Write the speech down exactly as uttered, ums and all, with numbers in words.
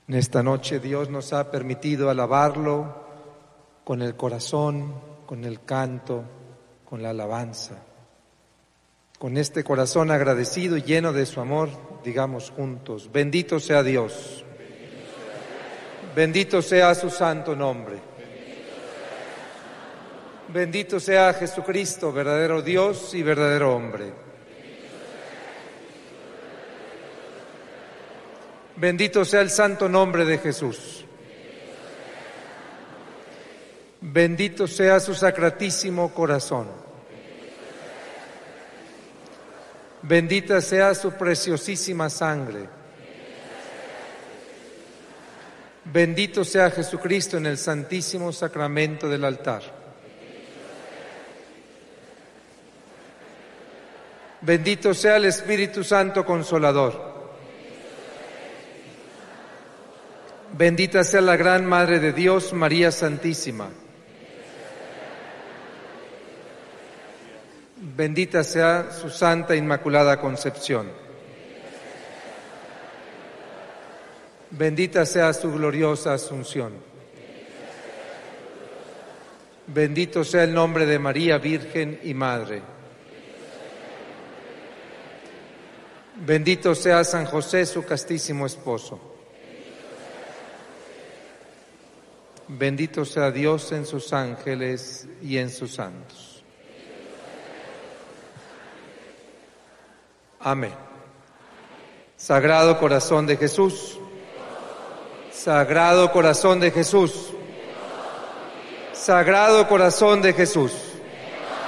En esta noche Dios nos ha permitido alabarlo con el corazón, con el canto, con la alabanza. Con este corazón agradecido y lleno de su amor, digamos juntos: bendito sea Dios, bendito sea su santo nombre, bendito sea Jesucristo, verdadero Dios y verdadero hombre. Bendito sea el santo nombre de Jesús. Bendito sea su sacratísimo corazón. Bendita sea su preciosísima sangre. Bendito sea Jesucristo en el santísimo sacramento del altar. Bendito sea el Espíritu Santo Consolador. Bendita sea la gran Madre de Dios, María Santísima. Bendita sea su Santa Inmaculada Concepción. Bendita sea su gloriosa Asunción. Bendito sea el nombre de María, Virgen y Madre. Bendito sea San José, su castísimo esposo. Bendito sea Dios en sus ángeles y en sus santos. Amén. Sagrado Corazón de Jesús. Sagrado Corazón de Jesús. Sagrado Corazón de Jesús.